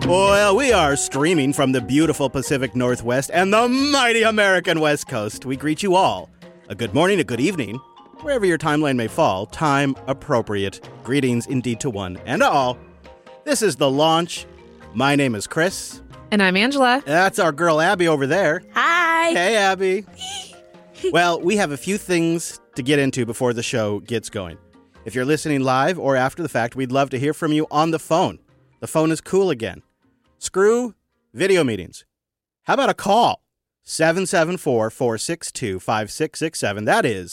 Well, we are streaming from the beautiful Pacific Northwest and the mighty American West Coast. We greet you all a good morning, a good evening, wherever your timeline may fall, time appropriate. Greetings indeed to one and to all. This is The Launch. My name is Chris. And I'm Angela. That's our girl Abby over there. Hi. Hey, Abby. Well, we have a few things to get into before the show gets going. If you're listening live or after the fact, we'd love to hear from you on the phone. The phone is cool again. Screw video meetings. How about a call? 774-462-5667. That is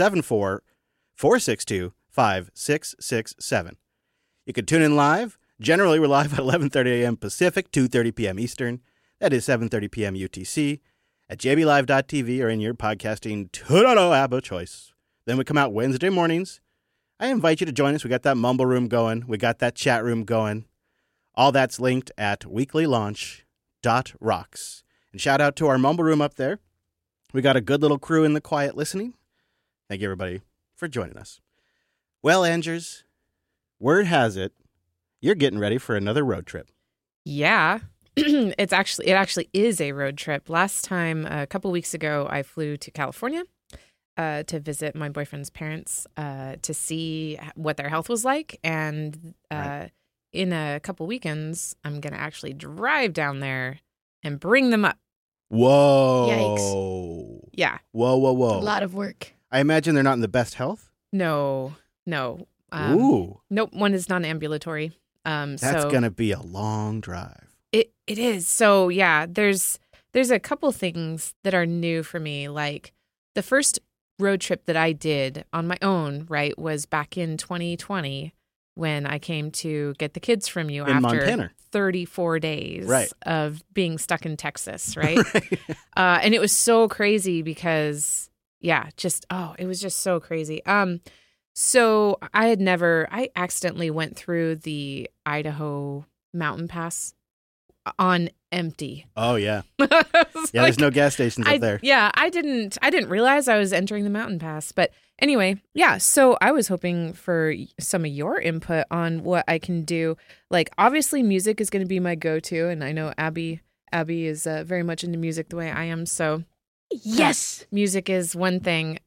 774-462-5667. You can tune in live. Generally, we're live at 11:30 a.m. Pacific, 2:30 p.m. Eastern. That is 7:30 p.m. UTC at jblive.tv or in your podcasting Toronto app of choice. Then we come out Wednesday mornings. I invite you to join us. We got that mumble room going. We got that chat room going. All that's linked at weeklylaunch.rocks. And shout out to our mumble room up there. We got a good little crew in the quiet listening. Thank you, everybody, for joining us. Well, Angers, word has it, you're getting ready for another road trip. Yeah, it actually is a road trip. Last time, a couple weeks ago, I flew to California to visit my boyfriend's parents to see what their health was like. And Right. in a couple weekends, I'm going to actually drive down there and bring them up. Whoa. Yeah. Whoa. A lot of work. I imagine they're not in the best health. No. Ooh. Nope, one is non-ambulatory. That's so going to be a long drive. It is. So yeah, there's a couple things that are new for me. Like the first road trip that I did on my own, right, was back in 2020 when I came to get the kids from you In after Montana. 34 days Right. of being stuck in Texas, right? Right. And it was so crazy because, yeah, it was just so crazy. So I accidentally went through the Idaho mountain pass on empty. Oh, yeah. Yeah, Yeah, there's no gas stations up there. Yeah, I didn't realize I was entering the mountain pass. But anyway, yeah, so I was hoping for some of your input on what I can do. Like, obviously, music is going to be my go-to, and I know Abby is very much into music the way I am, so Yes. music is one thing.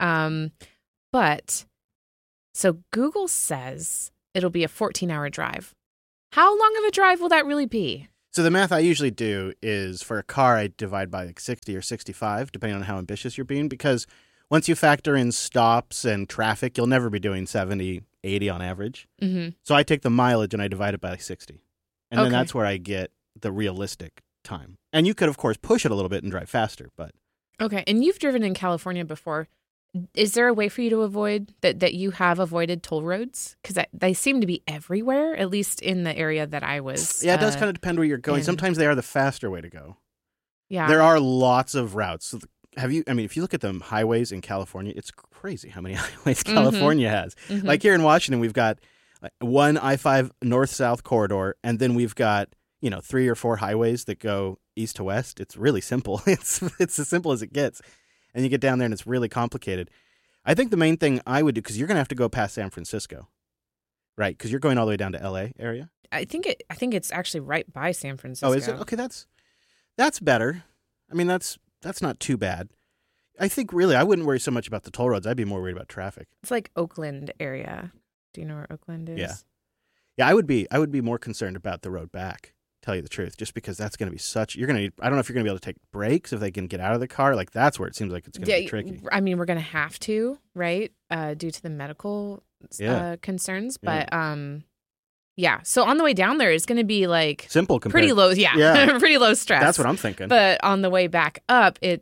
But so Google says it'll be a 14-hour drive. How long of a drive will that really be? So the math I usually do is for a car, I divide by like 60 or 65, depending on how ambitious you're being, because once you factor in stops and traffic, you'll never be doing 70, 80 on average. Mm-hmm. So I take the mileage and I divide it by 60. And then Okay. that's where I get the realistic time. And you could, of course, push it a little bit and drive faster, but Okay, and you've driven in California before. Is there a way for you to avoid that you have avoided toll roads? Because they seem to be everywhere, at least in the area that I was. yeah, it does kind of depend where you're going. in- Sometimes they are the faster way to go. Yeah. There are lots of routes. So if you look at the highways in California, it's crazy how many highways California has. Mhm. Like here in Washington, we've got one I-5 north-south corridor, and then we've got, 3 or 4 highways that go east to west. It's really simple. It's as simple as it gets. And you get down there and it's really complicated. I think the main thing I would do, because you're going to have to go past San Francisco, right? Because you're going all the way down to LA area. I think it's actually right by San Francisco. Oh, is it? Okay, that's better. I mean, that's not too bad. I think really I wouldn't worry so much about the toll roads. I'd be more worried about traffic. It's like Oakland area. Do you know where Oakland is? Yeah. Yeah, I would be more concerned about the road back, tell you the truth, just because that's going to be you're going to need, I don't know if you're going to be able to take breaks if they can get out of the car. Like that's where it seems like it's going to be tricky. I mean, we're going to have to, right? Due to the medical concerns. But yeah. So on the way down there, it's going to be like Simple compared. pretty low. Yeah. Pretty low stress. That's what I'm thinking. But on the way back up, we're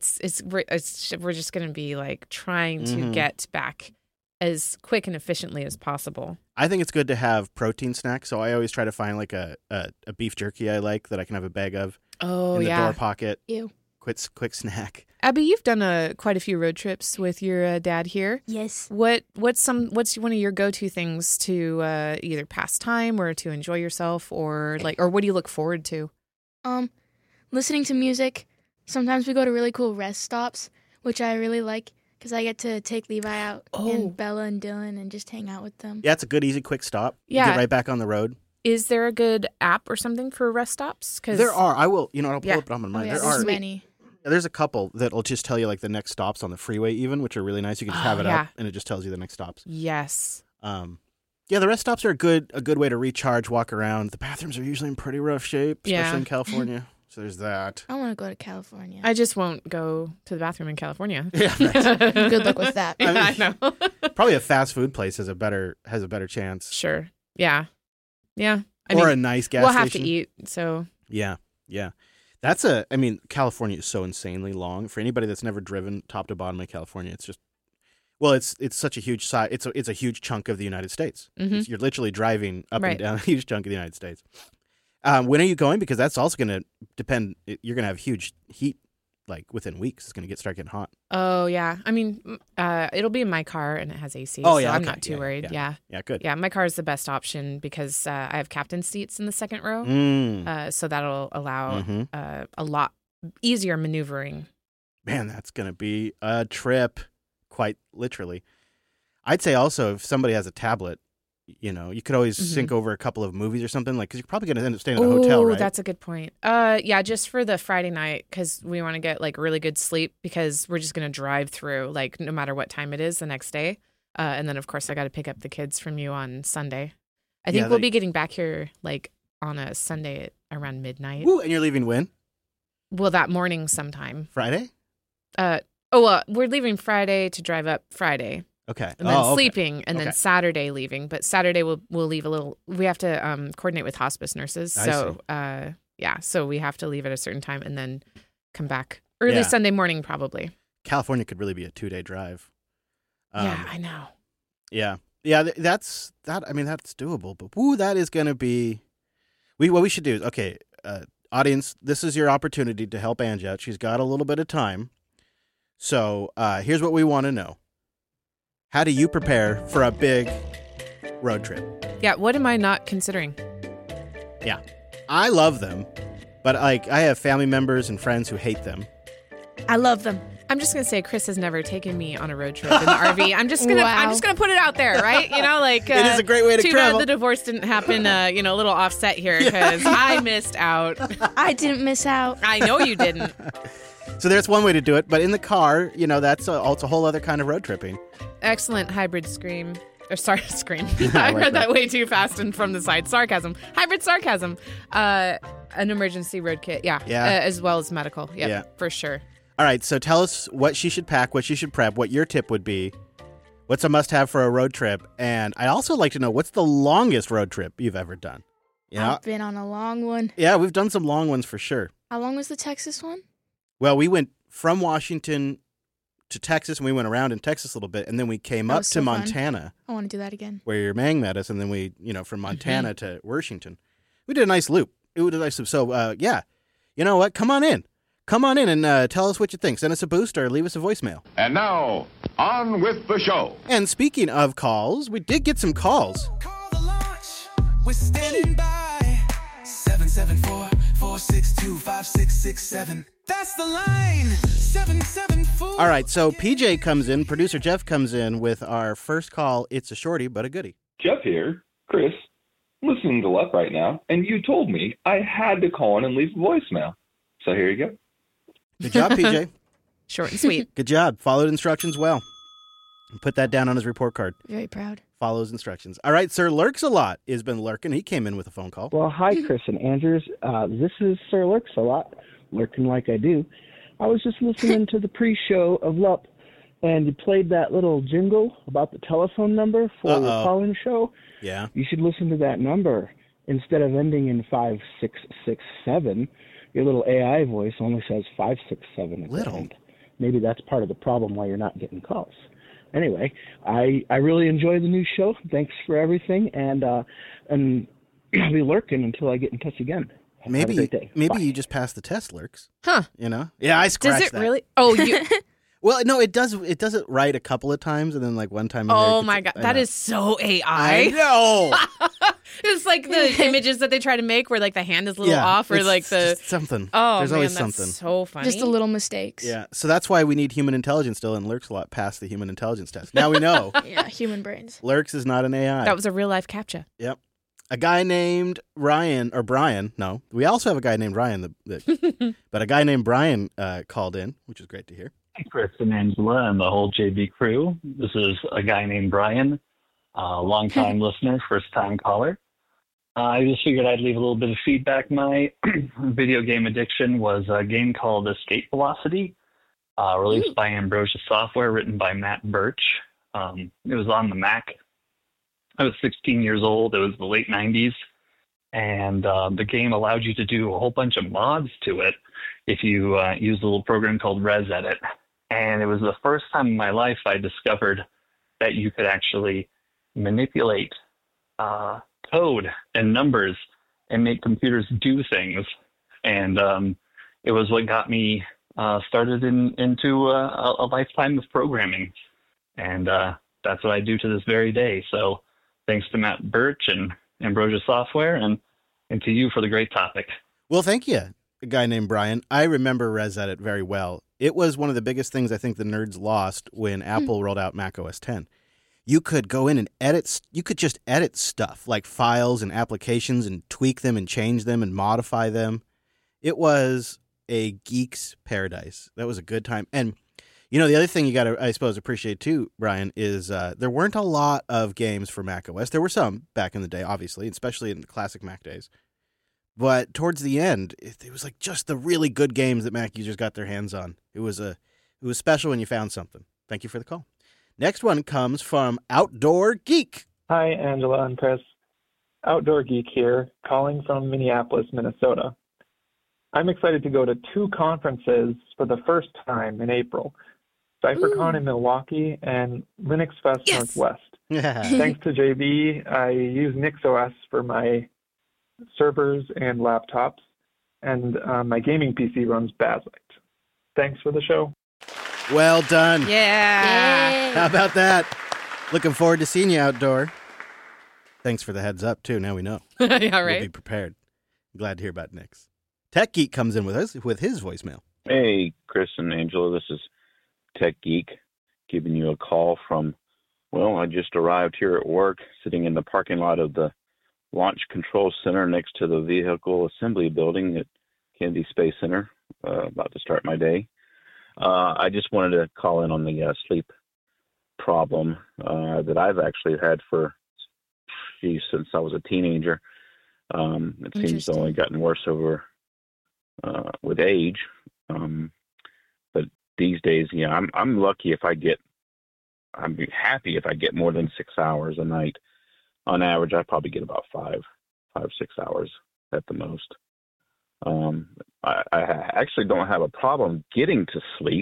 just going to be like trying to get back as quick and efficiently as possible. I think it's good to have protein snacks, so I always try to find like a beef jerky I like that I can have a bag of in the door pocket. Ew. Quick snack. Abby, you've done quite a few road trips with your dad here. Yes. What's one of your go-to things to either pass time or to enjoy yourself or what do you look forward to? Listening to music. Sometimes we go to really cool rest stops, which I really like because I get to take Levi out and Bella and Dylan and just hang out with them. Yeah, it's a good, easy, quick stop. Yeah. Get right back on the road. Is there a good app or something for rest stops? Cause There are. I'll pull it up on Oh, mine. yeah, There there's are. many. There's a couple that'll just tell you like the next stops on the freeway, even, which are really nice. You can just have it yeah. up, and it just tells you the next stops. Yes. Yeah, the rest stops are a good way to recharge, walk around. The bathrooms are usually in pretty rough shape, especially Yeah. in California. So there's that. I want to go to California. I just won't go to the bathroom in California. Yeah, right. Good luck with that. Yeah, I know. Probably a fast food place has a better chance. Sure. Yeah. Yeah. Or a nice gas we'll station. have to eat, so. Yeah. California is so insanely long. For anybody that's never driven top to bottom in California, it's just, well, it's such a huge side. It's a huge chunk of the United States. Mhm. You're literally driving up Right. and down a huge chunk of the United States. When are you going? Because that's also going to depend. You're going to have huge heat, like within weeks. It's going to start getting hot. Oh, yeah. I mean, it'll be in my car and it has AC. Oh, so yeah, I'm okay. not too Yeah, worried. yeah. Yeah. Yeah, good. Yeah, my car is the best option because I have captain seats in the second row. So that'll allow Mhm. a lot easier maneuvering. Man, that's going to be a trip, quite literally. I'd say also if somebody has a tablet, you could always sync over a couple of movies or something, like, because you're probably going to end up staying in a hotel, right? That's a good point. Yeah, just for the Friday night because we want to get like really good sleep because we're just going to drive through like no matter what time it is the next day. And then of course I got to pick up the kids from you on Sunday. I think we'll be getting back here like on a Sunday at around midnight. Woo, and you're leaving when? Well, that morning sometime. Friday? We're leaving Friday to drive up Friday. Okay. And then okay. sleeping, and then Okay. Saturday leaving. But Saturday we'll leave a little. We have to coordinate with hospice nurses, I so so we have to leave at a certain time and then come back early Yeah. Sunday morning, probably. California could really be a 2-day drive. Yeah, I know. Yeah. That's doable. But woo, that is going to be. What we should do is, okay, audience, this is your opportunity to help Angie out. She's got a little bit of time, so here's what we want to know. How do you prepare for a big road trip? Yeah, what am I not considering? Yeah. I love them, but I have family members and friends who hate them. I love them. I'm just gonna say Chris has never taken me on a road trip in the RV. I'm just gonna Wow. put it out there, right? Like It is a great way to too travel. bad the divorce didn't happen. A little offset here because I missed out. I didn't miss out. I know you didn't. So there's one way to do it, but in the car, that's it's a whole other kind of road tripping. Excellent hybrid scream. Or sorry, scream. I I like read that. that way too fast and from the side. Sarcasm. Hybrid sarcasm. An emergency road kit. Yeah. Yeah. As well as medical. Yep, Yeah. for sure. All right, so tell us what she should pack, what she should prep, what your tip would be. What's a must-have for a road trip? And I'd also like to know, what's the longest road trip you've ever done? I've been on a long one. Yeah, we've done some long ones for sure. How long was the Texas one? Well, we went from Washington to Texas, and we went around in Texas a little bit, and then we came That up was to so fun. Montana, I want to do that again. where your Mang met us, and then we, from Montana to Washington. We did a nice loop. It was a nice loop. So, yeah, you know what? Come on in. Come on in and tell us what you think. Send us a boost or leave us a voicemail. And now, on with the show. And speaking of calls, we did get some calls. Call the launch. We're standing by. 774-462-5667. That's the line. 774. All right, so PJ comes in, producer Jeff comes in with our first call. It's a shorty, but a goodie. Jeff here. Chris, I'm listening to Luck right now, and you told me I had to call in and leave a voicemail. So here you go. Good job, PJ. Short and sweet. Good job. Followed instructions well. Put that down on his report card. Very proud. Follows instructions. All right, Sir Lurks a lot has been lurking. He came in with a phone call. Well, hi, Chris and Andrews. This is Sir Lurks a lot, lurking like I do. I was just listening to the pre-show of LUP, and you played that little jingle about the telephone number for the call-in show. Yeah. You should listen to that number. Instead of ending in 5667, your little AI voice only says 567 at Little? the end. Maybe that's part of the problem why you're not getting calls. Anyway, I really enjoy the new show. Thanks for everything, and I'll be lurking until I get in touch again. Have a great day. Maybe Bye. you just passed the test, Lurks. Huh. Yeah, I scratched Does it that. really? Oh, you. Well, no, it does. It does it right a couple of times, and then like one time. Oh my God. That is so I AI. know. It's like the images that they try to make where like the hand is a little off or it's like the. just something. Oh, There's man, always that's something. so funny. Just a little mistakes. Yeah, so that's why we need human intelligence still, and Lurks a lot past the human intelligence test. Now we know Yeah, human brains. Lurks is not an AI. That was a real life captcha. Yep. A guy named Ryan, or Brian, no, we also have a guy named Ryan, but a guy named Brian called in, which is great to hear. Hey, Chris and Angela and the whole JB crew. This is a guy named Brian, long-time listener, first-time caller. I just figured I'd leave a little bit of feedback. My video game addiction was a game called Escape Velocity, released by Ambrosia Software, written by Matt Birch. It was on the Mac. I was 16 years old. It was the late 90s. And the game allowed you to do a whole bunch of mods to it if you used a little program called ResEdit. And it was the first time in my life I discovered that you could actually manipulate code and numbers and make computers do things. And it was what got me started into a lifetime of programming. And that's what I do to this very day. So thanks to Matt Birch and Ambrosia Software and to you for the great topic. Well, thank you, a guy named Brian. I remember ResEdit very well. It was one of the biggest things I think the nerds lost when Apple rolled out Mac OS X. You could go in and edit. You could just edit stuff like files and applications and tweak them and change them and modify them. It was a geek's paradise. That was a good time. And you know, the other thing you got to, I suppose, appreciate too, Brian, is there weren't a lot of games for Mac OS. There were some back in the day, obviously, especially in the classic Mac days. But towards the end, it was like just the really good games that Mac users got their hands on. It was special when you found something. Thank you for the call. Next one comes from Outdoor Geek. Hi, Angela and Chris. Outdoor Geek here, calling from Minneapolis, Minnesota. I'm excited to go to 2 conferences for the first time in April. CypherCon in Milwaukee and Linux Fest Northwest. Thanks to JB, I use NixOS for my servers and laptops, and my gaming PC runs Bazlight. Thanks for the show. Well done. Yeah. How about that? Looking forward to seeing you outdoor. Thanks for the heads up, too. Now we know. Yeah, right. We'll be prepared. Glad to hear about Nix. Tech Geek comes in with us with his voicemail. Hey, Chris and Angela. This is Tech Geek giving you a call from, well, I just arrived here at work, sitting in the parking lot of the Launch Control Center next to the Vehicle Assembly Building at Kennedy Space Center, about to start my day. I just wanted to call in on the sleep problem that I've actually had since I was a teenager. It seems to only gotten worse over with age. But these days, yeah, I'm lucky if I'd be happy if I get more than 6 hours a night. On average, I probably get about 5, 6 hours at the most. I actually don't have a problem getting to sleep.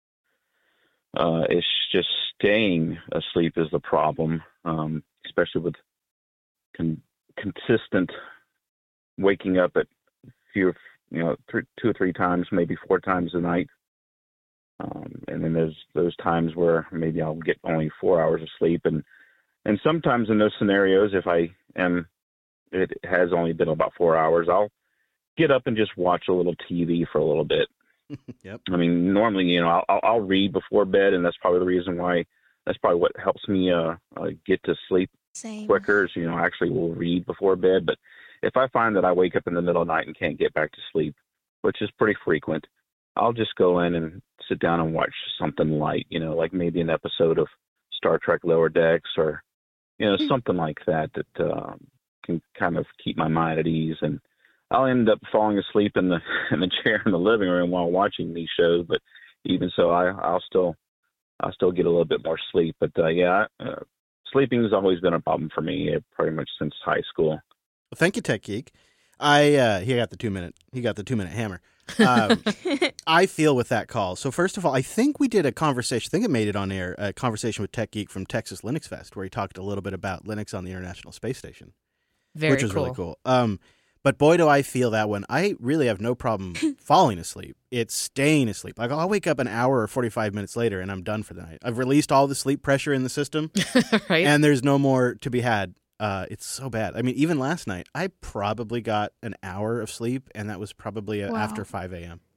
It's just staying asleep is the problem, especially with consistent waking up at 2 or 3 times, maybe 4 times a night. And then there's those times where maybe I'll get only 4 hours of sleep. And sometimes in those scenarios, it has only been about 4 hours, I'll get up and just watch a little TV for a little bit. Yep. I mean, normally, I'll read before bed, and that's probably the reason why. That's probably what helps me get to sleep quicker. Is, I actually will read before bed. But if I find that I wake up in the middle of the night and can't get back to sleep, which is pretty frequent, I'll just go in and sit down and watch something light. Like maybe an episode of Star Trek Lower Decks, or something like that can kind of keep my mind at ease. And I'll end up falling asleep in the chair in the living room while watching these shows. But even so, I'll still get a little bit more sleep. But sleeping has always been a problem for me, pretty much since high school. Well, thank you, Tech Geek. He got the 2 minute hammer. I feel with that call. So first of all, I think we did a conversation. I think it made it on air. A conversation with Tech Geek from Texas Linux Fest, where he talked a little bit about Linux on the International Space Station, which was really cool. But boy, do I feel that one. I really have no problem falling asleep. It's staying asleep. Like I'll wake up an hour or 45 minutes later, and I'm done for the night. I've released all the sleep pressure in the system, right? And there's no more to be had. It's so bad. I mean, even last night, I probably got an hour of sleep, and that was probably after 5 a.m.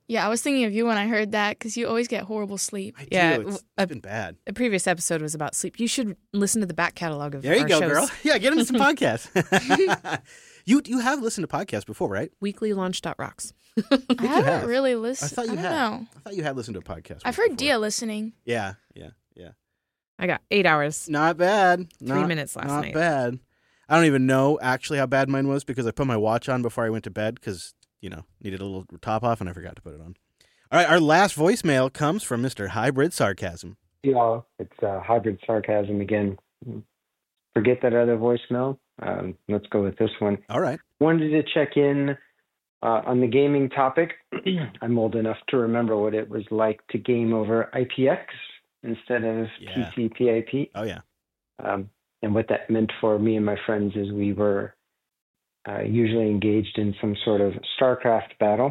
Yeah, I was thinking of you when I heard that because you always get horrible sleep. I do. Yeah, It's been bad. A previous episode was about sleep. You should listen to the back catalog of There you our go, shows. girl. Yeah, get into some podcasts. You have listened to podcasts before, right? Weeklylaunch.rocks. I you haven't have. really I listened. thought you don't had. know. I thought you had listened to a podcast. I've heard before. Dia listening. Yeah. I got 8 hours. Not bad. 3 minutes last Not night. bad. I don't even know actually how bad mine was because I put my watch on before I went to bed because, needed a little top off and I forgot to put it on. All right, our last voicemail comes from Mr. Hybrid Sarcasm. Yeah, it's Hybrid Sarcasm again. Forget that other voicemail. Let's go with this one. All right. Wanted to check in on the gaming topic. I'm old enough to remember what it was like to game over IPX instead of TCP/IP. Oh, yeah. And what that meant for me and my friends is we were usually engaged in some sort of StarCraft battle.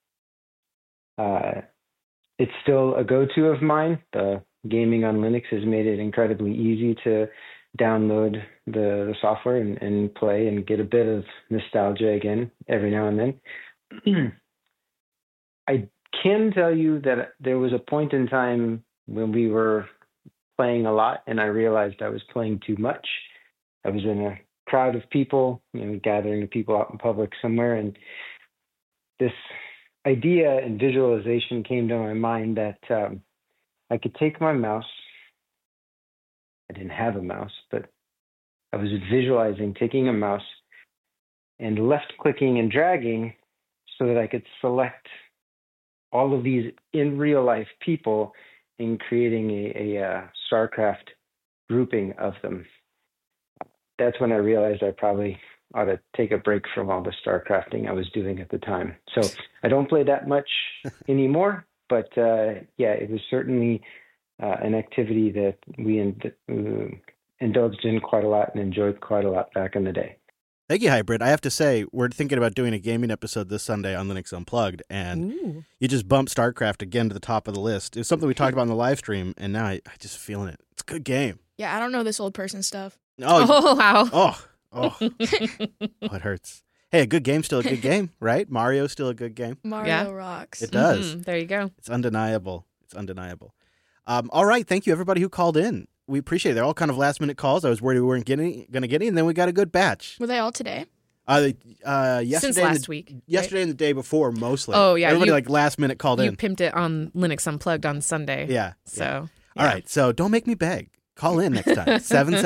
It's still a go-to of mine. The gaming on Linux has made it incredibly easy to download the software and play and get a bit of nostalgia again every now and then. I can tell you that there was a point in time when we were playing a lot and I realized I was playing too much. I was in a crowd of people, gathering of people out in public somewhere, and this idea and visualization came to my mind that I could take my mouse. I didn't have a mouse, but I was visualizing taking a mouse and left-clicking and dragging so that I could select all of these in real-life people and creating a StarCraft grouping of them. That's when I realized I probably ought to take a break from all the StarCrafting I was doing at the time. So I don't play that much anymore, but it was certainly an activity that we indulged in quite a lot and enjoyed quite a lot back in the day. Thank you, Hybrid. I have to say, we're thinking about doing a gaming episode this Sunday on Linux Unplugged, and you just bumped StarCraft again to the top of the list. It was something we talked about in the live stream, and now I just feeling it. It's a good game. Yeah, I don't know this old person stuff. Oh, wow. Oh, it hurts. Hey, a good game's still a good game, right? Mario's still a good game. Mario rocks. It does. There you go. It's undeniable. All right, thank you, everybody who called in. We appreciate it. They're all kind of last-minute calls. I was worried we weren't going to get any, and then we got a good batch. Were they all today? Yesterday Since last week. Yesterday and the day before, mostly. Oh, yeah. Everybody last-minute called in. You pimped it on Linux Unplugged on Sunday. Yeah. So. All right, so don't make me beg. Call in next time.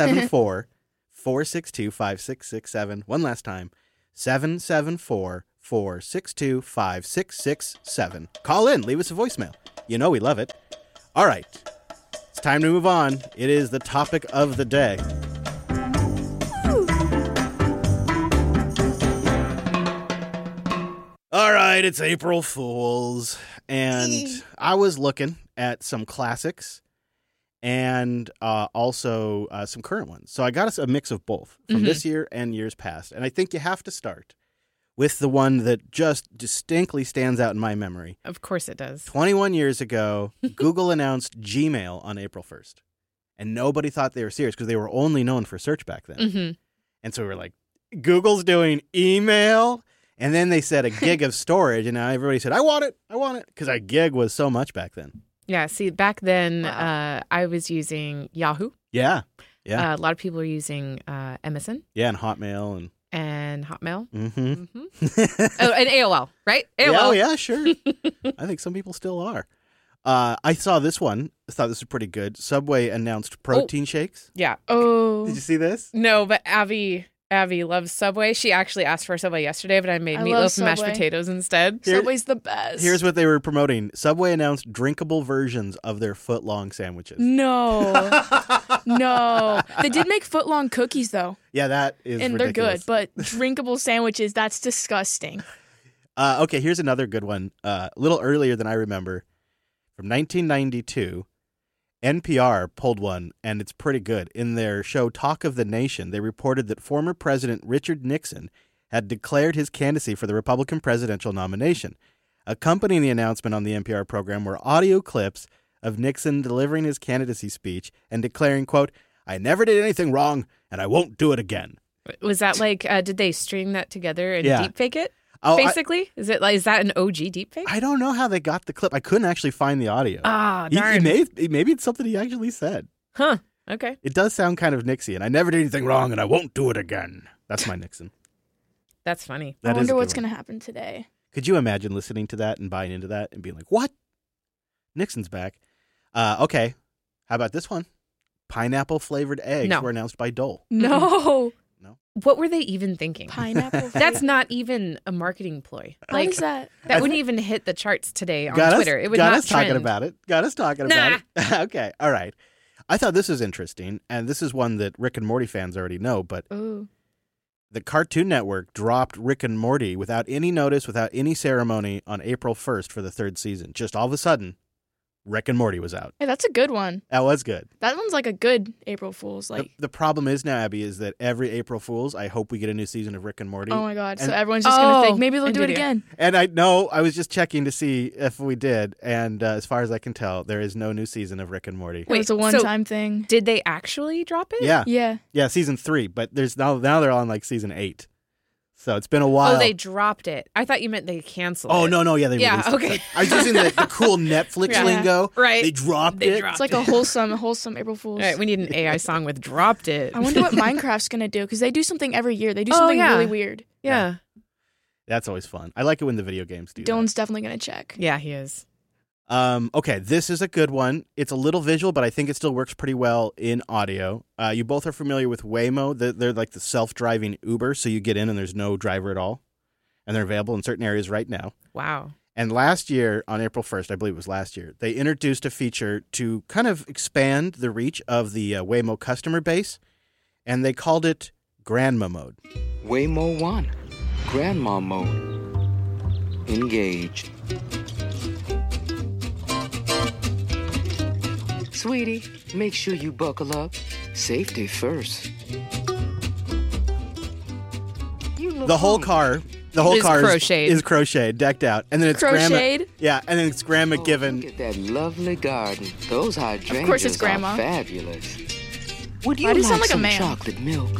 774-462-5667. One last time. 774-462-5667. Call in. Leave us a voicemail. You know we love it. All right. It's time to move on. It is the topic of the day. All right, it's April Fool's, and I was looking at some classics and also some current ones. So I got us a mix of both from this year and years past, and I think you have to start with the one that just distinctly stands out in my memory. Of course it does. 21 years ago, Google announced Gmail on April 1st, and nobody thought they were serious because they were only known for search back then. Mm-hmm. And so we were like, Google's doing email? And then they said a gig of storage, and now everybody said, I want it, because a gig was so much back then. Yeah, see, back then I was using Yahoo. Yeah. A lot of people are using MSN. Yeah, and Hotmail. And Hotmail. Mm-hmm. Oh, and AOL, right? AOL. Yeah, oh, yeah, sure. I think some people still are. I saw this one. I thought this was pretty good. Subway announced protein shakes. Yeah. Oh. Did you see this? No, but Abby loves Subway. She actually asked for a Subway yesterday, but I made I love meatloaf and mashed Subway. potatoes instead. Subway's the best. Here's what they were promoting. Subway announced drinkable versions of their foot-long sandwiches. No. No. They did make foot-long cookies, though. Yeah, that is And ridiculous. they're good, but drinkable sandwiches, that's disgusting. Okay, here's another good one. A little earlier than I remember. From 1992, NPR pulled one, and it's pretty good. In their show Talk of the Nation, they reported that former President Richard Nixon had declared his candidacy for the Republican presidential nomination. Accompanying the announcement on the NPR program were audio clips of Nixon delivering his candidacy speech and declaring, quote, I never did anything wrong, and I won't do it again. Was that like, did they string that together and Yeah. deep fake it? basically? Is that an OG deepfake? I don't know how they got the clip. I couldn't actually find the audio. Ah, darn. Maybe it's something he actually said. Huh. Okay. It does sound kind of Nixie, and I never did anything wrong, and I won't do it again. That's my Nixon. That's funny. I wonder what's going to happen today. Could you imagine listening to that and buying into that and being like, what? Nixon's back. Okay. How about this one? Pineapple-flavored eggs were announced by Dole. No. What were they even thinking? Pineapple. That's not even a marketing ploy. What is that? That wouldn't even hit the charts today on Twitter. It would got not us trend. talking about it. Got us talking about it. Okay. All right. I thought this was interesting, and this is one that Rick and Morty fans already know, but the Cartoon Network dropped Rick and Morty without any notice, without any ceremony on April 1st for the 3rd season. Just all of a sudden, Rick and Morty was out. Hey, that's a good one. That was good. That one's like a good April Fool's. The problem is now, Abby, is that every April Fool's, I hope we get a new season of Rick and Morty. Oh my God. So everyone's just going to think maybe they'll do it again. And I was just checking to see if we did. And as far as I can tell, there is no new season of Rick and Morty. Wait, it's a one-time thing. Did they actually drop it? Yeah. Yeah, season 3. But there's now they're on like season 8. So it's been a while. Oh, they dropped it. I thought you meant they canceled it. Oh, no. Yeah, they released okay. it. I was using the cool Netflix lingo. Right. They dropped it. It's like a wholesome April Fool's. All right, we need an AI song with dropped it. I wonder what Minecraft's going to do, because they do something every year. They do something really weird. Yeah. That's always fun. I like it when the video games do Dylan's definitely going to check. Yeah, he is. Okay, this is a good one. It's a little visual, but I think it still works pretty well in audio. You both are familiar with Waymo. They're like the self-driving Uber, so you get in and there's no driver at all. And they're available in certain areas right now. Wow. And last year, on April 1st, I believe it was last year, they introduced a feature to kind of expand the reach of the Waymo customer base, and they called it Grandma Mode. Waymo 1, Grandma Mode. Engaged. Sweetie, make sure you buckle up. Safety first. The whole car is crocheted, decked out, and then it's crocheted. Grandma. Yeah, and then it's Grandma given. Look at that lovely garden. Those hydrangeas of course it's Grandma. Are fabulous. Would you Why do you like sound like a some man? chocolate milk?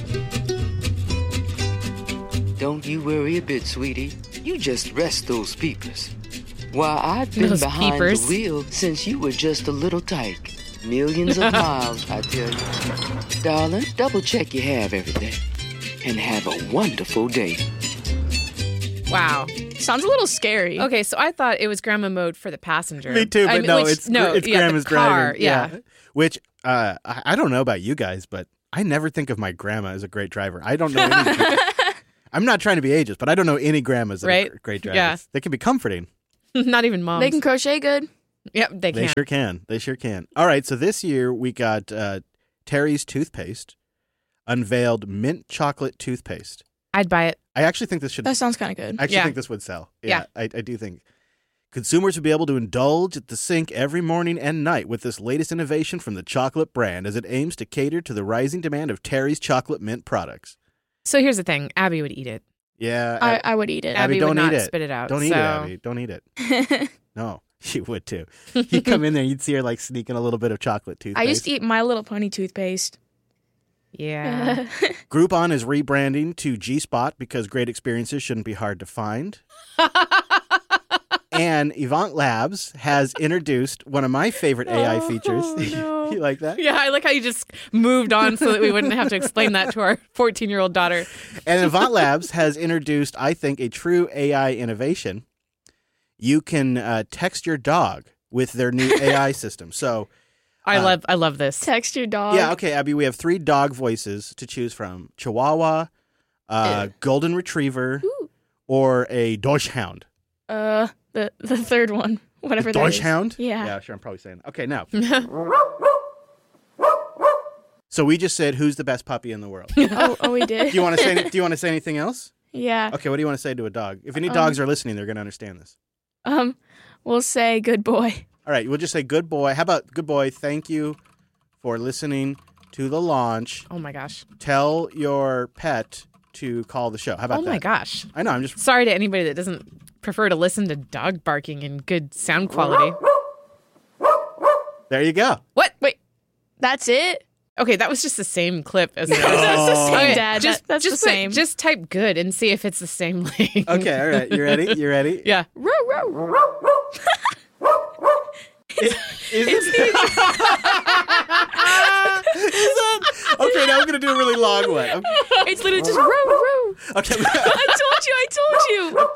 Don't you worry a bit, sweetie. You just rest those peepers. While I've been Those behind peepers. the wheel since you were just a little tyke. Millions of miles, I tell you. Darling, double check you have everything. And have a wonderful day. Wow. Sounds a little scary. Okay, so I thought it was Grandma Mode for the passenger. Me too, but it's Grandma's the car, driving. Yeah. Which, I don't know about you guys, but I never think of my grandma as a great driver. I don't know any. I'm not trying to be ageist, but I don't know any grandmas that are great drivers. Yeah. They can be comforting. Not even moms. They can crochet good. Yep, they can. They sure can. All right, so this year we got Terry's Toothpaste unveiled mint chocolate toothpaste. I'd buy it. I actually think this should. That sounds kind of good. I actually think this would sell. Yeah. I do think consumers would be able to indulge at the sink every morning and night with this latest innovation from the chocolate brand as it aims to cater to the rising demand of Terry's chocolate mint products. So here's the thing. Abby would eat it. Yeah. I would eat it. Abby, Abby don't would not eat it. spit it out. Don't eat it, Abby. Don't eat it. No, she would too. You'd come in there, you'd see her like sneaking a little bit of chocolate toothpaste. I used to eat My Little Pony toothpaste. Yeah. Groupon is rebranding to G-Spot because great experiences shouldn't be hard to find. And Avant Labs has introduced one of my favorite AI features. No. You like that? Yeah, I like how you just moved on so that we wouldn't have to explain that to our 14-year-old daughter. And Avant Labs has introduced, I think, a true AI innovation. You can text your dog with their new AI system. So I love this. Text your dog. Yeah, okay, Abby, we have 3 dog voices to choose from. Chihuahua, Golden Retriever, or a Dachshund. The third one, whatever that is. Dachshund? Yeah. Yeah, sure, I'm probably saying that. Okay, now. So we just said, who's the best puppy in the world? Oh, we did. Do you want to say anything else? Yeah. Okay, what do you want to say to a dog? If any dogs are listening, they're going to understand this. We'll say good boy. All right, we'll just say good boy. How about good boy? Thank you for listening to the launch. Oh my gosh. Tell your pet to call the show. How about that? Oh my gosh. I know, I'm just sorry to anybody that doesn't prefer to listen to dog barking in good sound quality. There you go. What? Wait. That's it? Okay, that was just the same clip as That's the same, Okay, Dad. That's the same. Just type good and see if it's the same link. Okay, all right. You ready? You ready? Yeah. Okay, now I'm going to do a really long one. Okay. It's literally just row. Okay. I told you.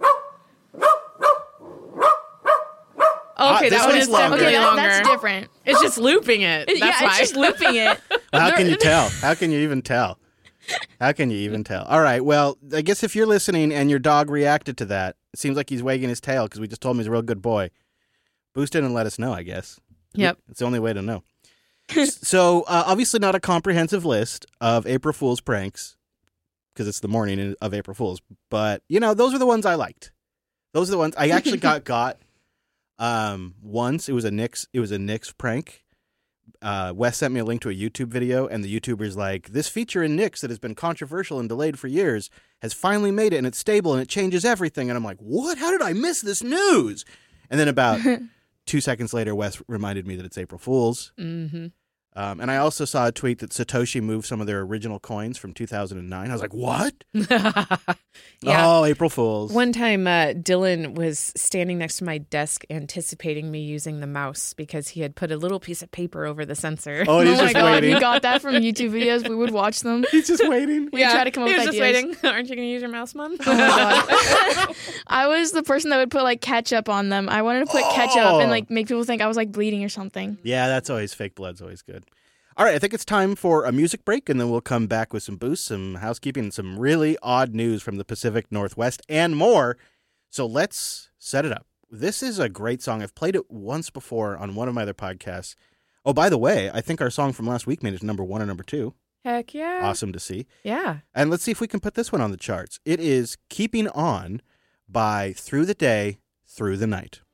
Okay, this that one one's is longer. definitely longer. That's different. It's just looping it. That's why. It's just looping it. How can you tell? How can you even tell? How can you even tell? All right, well, I guess if you're listening and your dog reacted to that, it seems like he's wagging his tail because we just told him he's a real good boy. Boost in and let us know, I guess. Yep. It's the only way to know. So, obviously not a comprehensive list of April Fool's pranks because it's the morning of April Fool's. But, those are the ones I liked. Those are the ones I actually got once. It was a Nix prank. Wes sent me a link to a YouTube video, and the YouTuber's like, this feature in Nix that has been controversial and delayed for years has finally made it, and it's stable, and it changes everything. And I'm like, what? How did I miss this news? And then about 2 seconds later, Wes reminded me that it's April Fool's. Mm-hmm. And I also saw a tweet that Satoshi moved some of their original coins from 2009. I was like, what? Yeah. Oh, April Fool's. One time, Dylan was standing next to my desk anticipating me using the mouse because he had put a little piece of paper over the sensor. Oh, and he's Oh my just God, waiting. you got that from YouTube videos. We would watch them. He's just waiting. We try to come up he with was ideas. just waiting. Aren't you going to use your mouse, Mom? Oh my God. I was the person that would put like ketchup on them. I wanted to put ketchup and like make people think I was like bleeding or something. Yeah, that's always fake blood's always good. All right, I think it's time for a music break, and then we'll come back with some boosts, some housekeeping, and some really odd news from the Pacific Northwest and more. So let's set it up. This is a great song. I've played it once before on one of my other podcasts. Oh, by the way, I think our song from last week made it to number 1 or number 2. Heck yeah. Awesome to see. Yeah. And let's see if we can put this one on the charts. It is Keeping On by Through the Day, Through the Night.